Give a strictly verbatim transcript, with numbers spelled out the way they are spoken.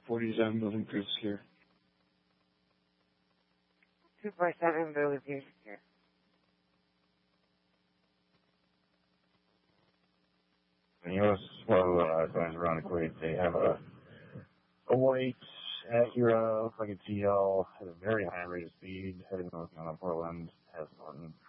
forty-seven moving cruise here. two four seven Burley Pierce here. The U S slow uh, guys around the Kuwait, they have a, a white Acura, looks like a T L, has a very high rate of speed, heading north on Portland, has Norton.